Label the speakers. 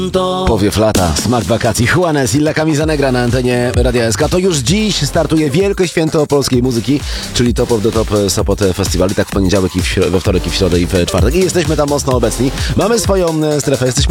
Speaker 1: Powiew lata, smak wakacji, Juanes i La Camisa Negra na antenie Radia SK. To już dziś startuje wielkie święto polskiej muzyki, czyli Top of the Top Sopot Festival. I tak w poniedziałek, we wtorek, i w środę, i w czwartek. I jesteśmy tam mocno obecni. Mamy swoją strefę, jesteśmy